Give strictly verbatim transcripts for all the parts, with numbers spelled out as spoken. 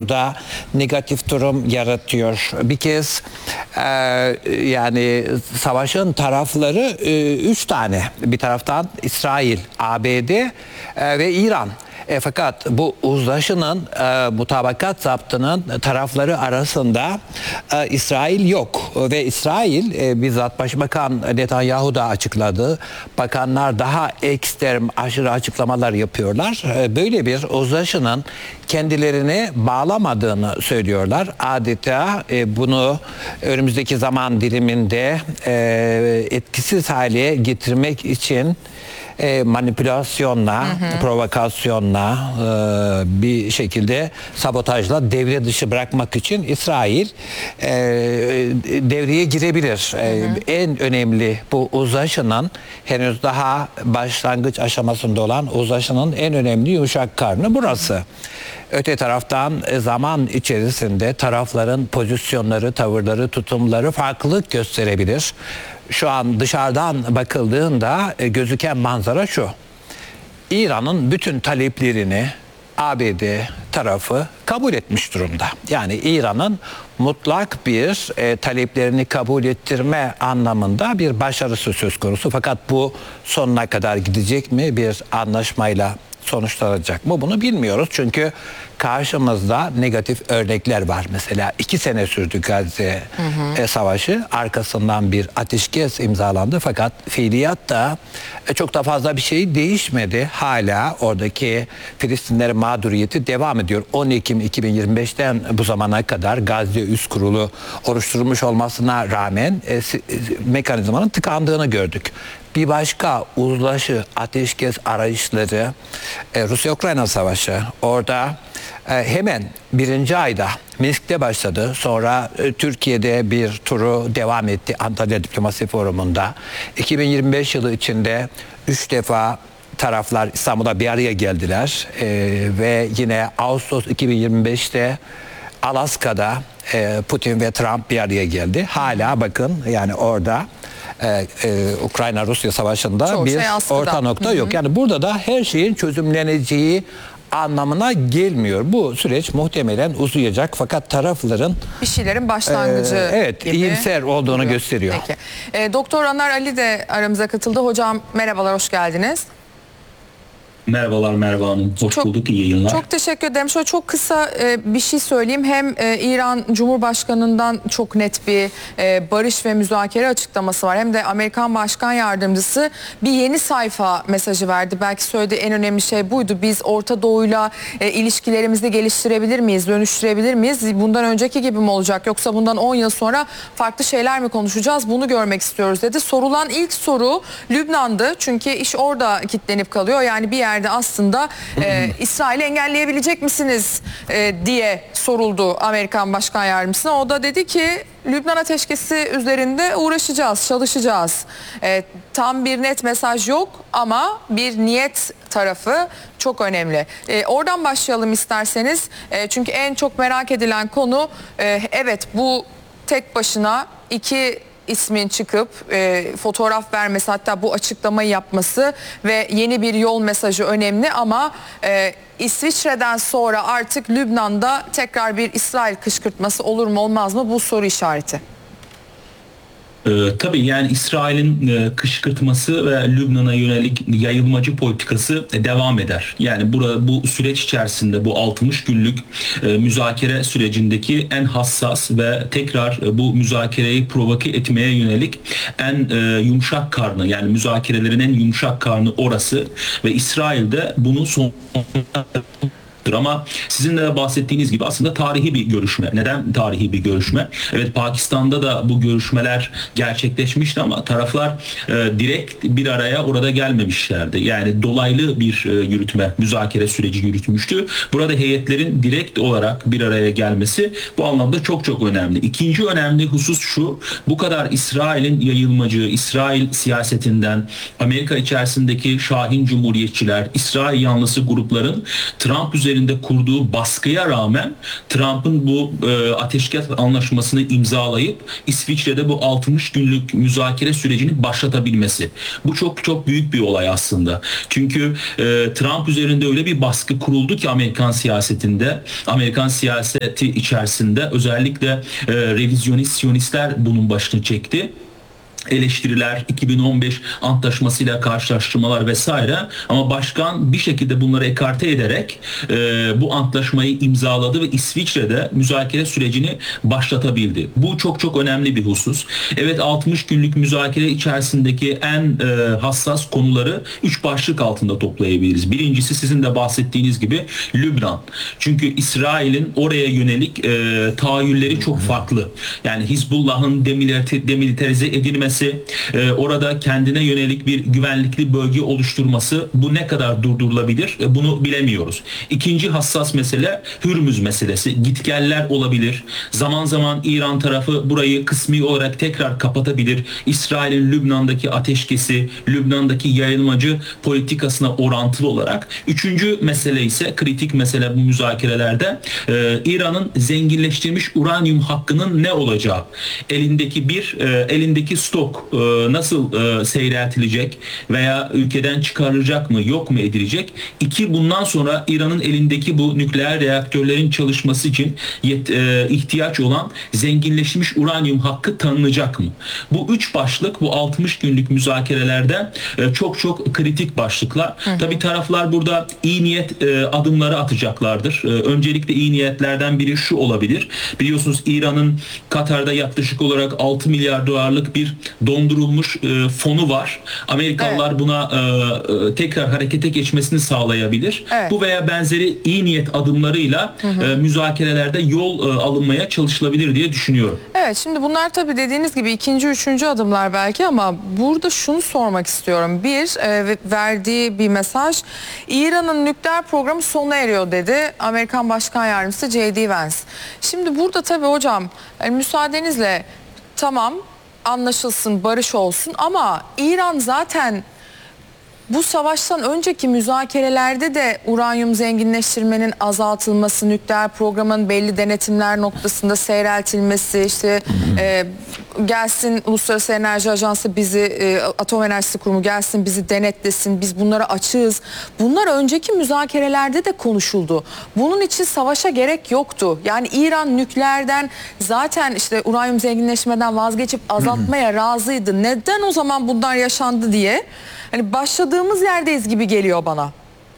burada negatif durum yaratıyor. Bir kez e, yani savaşın tarafları e, üç tane. Bir taraftan İsrail, A B D e, ve İran. E, fakat bu uzlaşının e, mutabakat zaptının tarafları arasında e, İsrail yok ve İsrail e, bizzat Başbakan Netanyahu da açıkladı. Bakanlar daha ekstrem aşırı açıklamalar yapıyorlar. E, böyle bir uzlaşının kendilerini bağlamadığını söylüyorlar. Adeta e, bunu önümüzdeki zaman diliminde e, etkisiz hale getirmek için E, manipülasyonla, hı hı. provokasyonla, e, bir şekilde sabotajla devre dışı bırakmak için İsrail e, devreye girebilir. Hı hı. E, en önemli bu uzlaşının henüz daha başlangıç aşamasında olan uzlaşının en önemli yumuşak karnı burası. Öte taraftan zaman içerisinde tarafların pozisyonları, tavırları, tutumları farklılık gösterebilir. Şu an dışarıdan bakıldığında gözüken manzara şu. İran'ın bütün taleplerini A B D tarafı kabul etmiş durumda. Yani İran'ın mutlak bir e, taleplerini kabul ettirme anlamında bir başarısı söz konusu. Fakat bu sonuna kadar gidecek mi, bir anlaşmayla sonuçlanacak mı, bunu bilmiyoruz. Çünkü karşımızda negatif örnekler var. Mesela iki sene sürdü Gazze hı hı. E, savaşı. Arkasından bir ateşkes imzalandı. Fakat fiiliyat da e, çok da fazla bir şey değişmedi. Hala oradaki Filistinlerin mağduriyeti devam ediyor. on Ekim iki bin yirmi beşten bu zamana kadar Gazze Üst Kurulu oluşturulmuş olmasına rağmen e, mekanizmanın tıkandığını gördük. Bir başka uzlaşı, ateşkes arayışları e, Rusya-Ukrayna savaşı. Orada e, hemen birinci ayda Minsk'te başladı. Sonra e, Türkiye'de bir turu devam etti Antalya Diplomasi Forumu'nda. iki bin yirmi beş yılı içinde üç defa taraflar İstanbul'a bir araya geldiler. E, ve yine Ağustos iki bin yirmi beşte Alaska'da e, Putin ve Trump bir araya geldi. Hala bakın yani orada Ee, e, Ukrayna-Rusya savaşında Çoğu bir şey orta nokta Hı-hı. yok. Yani burada da her şeyin çözümleneceği anlamına gelmiyor. Bu süreç muhtemelen uzayacak fakat tarafların bir şeylerin başlangıcı e, evet, gibi iyimser olduğunu duruyor. gösteriyor. Peki. E, Doktor Anar Ali de aramıza katıldı. Hocam merhabalar, hoş geldiniz. Merhabalar Merve Hanım. Hoş çok, bulduk. İyi yayınlar. Çok teşekkür ederim. Şöyle çok kısa e, bir şey söyleyeyim. Hem e, İran Cumhurbaşkanı'ndan çok net bir e, barış ve müzakere açıklaması var. Hem de Amerikan Başkan Yardımcısı bir yeni sayfa mesajı verdi. Belki söylediği en önemli şey buydu. Biz Orta Doğu'yla e, ilişkilerimizi geliştirebilir miyiz? Dönüştürebilir miyiz? Bundan önceki gibi mi olacak? Yoksa bundan on yıl sonra farklı şeyler mi konuşacağız? Bunu görmek istiyoruz dedi. Sorulan ilk soru Lübnan'dı. Çünkü iş orada kilitlenip kalıyor. Yani bir yer aslında e, İsrail'i engelleyebilecek misiniz e, diye soruldu Amerikan Başkan Yardımcısına. O da dedi ki Lübnan ateşkesi üzerinde uğraşacağız, çalışacağız. E, tam bir net mesaj yok ama bir niyet tarafı çok önemli. E, oradan başlayalım isterseniz. E, çünkü en çok merak edilen konu e, evet bu tek başına iki ismin çıkıp e, fotoğraf vermesi, hatta bu açıklamayı yapması ve yeni bir yol mesajı önemli ama e, İsviçre'den sonra artık Lübnan'da tekrar bir İsrail kışkırtması olur mu olmaz mı, bu soru işareti. Ee, tabii yani İsrail'in e, kışkırtması ve Lübnan'a yönelik yayılmacı politikası e, devam eder. Yani bura, bu süreç içerisinde bu altmış günlük e, müzakere sürecindeki en hassas ve tekrar e, bu müzakereyi provoke etmeye yönelik en e, yumuşak karnı, yani müzakerelerin en yumuşak karnı orası ve İsrail'de bunu son ama sizin de bahsettiğiniz gibi aslında tarihi bir görüşme. Neden tarihi bir görüşme? Evet, Pakistan'da da bu görüşmeler gerçekleşmişti ama taraflar e, direkt bir araya orada gelmemişlerdi. Yani dolaylı bir e, yürütme, müzakere süreci yürütmüştü. Burada heyetlerin direkt olarak bir araya gelmesi bu anlamda çok çok önemli. İkinci önemli husus şu: bu kadar İsrail'in yayılmacı, İsrail siyasetinden, Amerika içerisindeki Şahin Cumhuriyetçiler, İsrail yanlısı grupların Trump üzerinde üzerinde kurduğu baskıya rağmen Trump'ın bu e, ateşkes anlaşmasını imzalayıp İsviçre'de bu altmış günlük müzakere sürecini başlatabilmesi. Bu çok çok büyük bir olay aslında. Çünkü e, Trump üzerinde öyle bir baskı kuruldu ki Amerikan siyasetinde, Amerikan siyaseti içerisinde özellikle e, revizyonist siyonistler bunun başını çekti. Eleştiriler, iki bin on beş antlaşmasıyla karşılaştırmalar vesaire, ama başkan bir şekilde bunları ekarte ederek e, bu antlaşmayı imzaladı ve İsviçre'de müzakere sürecini başlatabildi. Bu çok çok önemli bir husus. Evet, altmış günlük müzakere içerisindeki en e, hassas konuları üç başlık altında toplayabiliriz. Birincisi sizin de bahsettiğiniz gibi Lübnan. Çünkü İsrail'in oraya yönelik e, tahayyülleri çok farklı. Yani Hizbullah'ın demilitarize edilmesi, orada kendine yönelik bir güvenlikli bölge oluşturması, bu ne kadar durdurulabilir bunu bilemiyoruz. İkinci hassas mesele Hürmüz meselesi. Gitgeller olabilir. Zaman zaman İran tarafı burayı kısmi olarak tekrar kapatabilir. İsrail'in Lübnan'daki ateşkesi, Lübnan'daki yayılmacı politikasına orantılı olarak. Üçüncü mesele ise kritik mesele bu müzakerelerde. İran'ın zenginleştirilmiş uranyum hakkının ne olacağı. Elindeki bir, elindeki stok nasıl seyreltilecek veya ülkeden çıkarılacak mı, yok mu edilecek? İki, bundan sonra İran'ın elindeki bu nükleer reaktörlerin çalışması için ihtiyaç olan zenginleşmiş uranyum hakkı tanınacak mı? Bu üç başlık bu altmış günlük müzakerelerde çok çok kritik başlıklar. Hı hı. Tabii taraflar burada iyi niyet adımları atacaklardır. Öncelikle iyi niyetlerden biri şu olabilir. Biliyorsunuz İran'ın Katar'da yaklaşık olarak altı milyar dolarlık bir dondurulmuş e, fonu var. Amerikalılar evet. buna e, tekrar harekete geçmesini sağlayabilir. Evet. Bu veya benzeri iyi niyet adımlarıyla hı hı. E, müzakerelerde yol e, alınmaya çalışılabilir diye düşünüyorum. Evet, şimdi bunlar tabii dediğiniz gibi ikinci, üçüncü adımlar belki, ama burada şunu sormak istiyorum. Bir, e, verdiği bir mesaj, İran'ın nükleer programı sona eriyor dedi Amerikan Başkan Yardımcısı J D Vance. Şimdi burada tabii hocam, yani müsaadenizle, tamam, anlaşılsın, barış olsun, ama İran zaten bu savaştan önceki müzakerelerde de uranyum zenginleştirmenin azaltılması, nükleer programın belli denetimler noktasında seyreltilmesi, işte e, gelsin Uluslararası Enerji Ajansı bizi, e, Atom Enerjisi Kurumu gelsin bizi denetlesin, biz bunlara açığız. Bunlar önceki müzakerelerde de konuşuldu. Bunun için savaşa gerek yoktu. Yani İran nükleerden zaten, işte uranyum zenginleşmeden vazgeçip azaltmaya razıydı. Neden o zaman bunlar yaşandı diye? Hani başladığımız yerdeyiz gibi geliyor bana.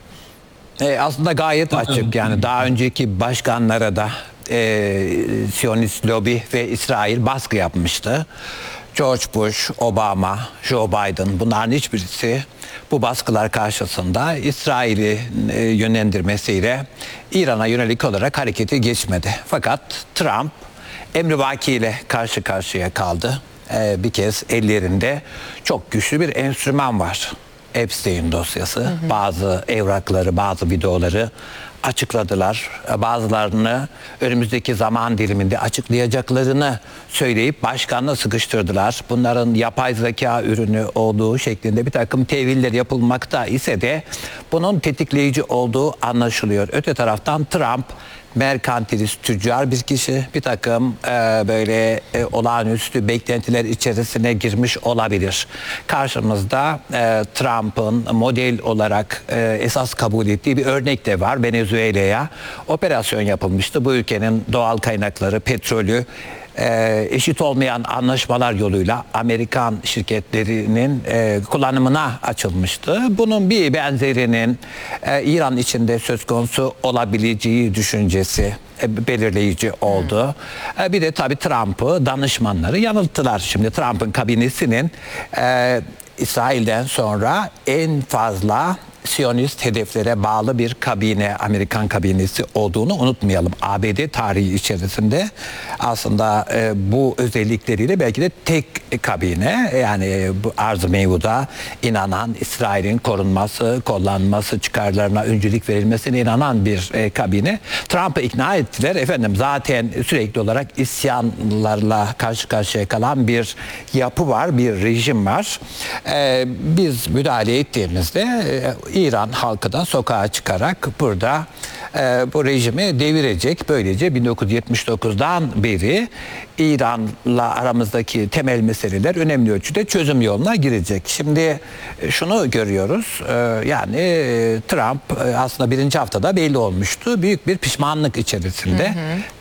E, aslında gayet açık. Yani daha önceki başkanlara da e, Siyonist lobi ve İsrail baskı yapmıştı. George Bush, Obama, Joe Biden, bunların hiçbirisi bu baskılar karşısında İsrail'i e, yönlendirmesiyle İran'a yönelik olarak harekete geçmedi. Fakat Trump emrivaki ile karşı karşıya kaldı. Bir kez ellerinde çok güçlü bir enstrüman var. Epstein dosyası. Hı hı. Bazı evrakları, bazı videoları açıkladılar. Bazılarını önümüzdeki zaman diliminde açıklayacaklarını söyleyip başkanla sıkıştırdılar. Bunların yapay zeka ürünü olduğu şeklinde bir takım teviller yapılmakta ise de bunun tetikleyici olduğu anlaşılıyor. Öte taraftan Trump merkantilist, tüccar bir kişi, bir takım e, böyle e, olağanüstü beklentiler içerisine girmiş olabilir. Karşımızda e, Trump'ın model olarak e, esas kabul ettiği bir örnek de var. Venezuela'ya operasyon yapılmıştı. Bu ülkenin doğal kaynakları, petrolü e, eşit olmayan anlaşmalar yoluyla Amerikan şirketlerinin e, kullanımına açılmıştı. Bunun bir benzerinin e, İran içinde söz konusu olabileceği düşüncesi e, belirleyici oldu. Hmm. E, bir de tabii Trump'ı danışmanları yanılttılar. Şimdi Trump'ın kabinesinin e, İsrail'den sonra en fazla Siyonist hedeflere bağlı bir kabine, Amerikan kabinesi olduğunu unutmayalım. A B D tarihi içerisinde aslında e, bu özellikleriyle belki de tek kabine, yani bu arz-ı mevcuda inanan, İsrail'in korunması, kollanması, çıkarlarına öncülük verilmesine inanan bir e, kabine. Trump'ı ikna ettiler. Efendim zaten sürekli olarak isyanlarla karşı karşıya kalan bir yapı var, bir rejim var. E, biz müdahale ettiğimizde e, İran halkı da sokağa çıkarak burada e, bu rejimi devirecek. Böylece bin dokuz yüz yetmiş dokuzdan beri İran'la aramızdaki temel meseleler önemli ölçüde çözüm yoluna girecek. Şimdi e, şunu görüyoruz. E, yani e, Trump e, aslında birinci haftada belli olmuştu. Büyük bir pişmanlık içerisinde. Hı hı.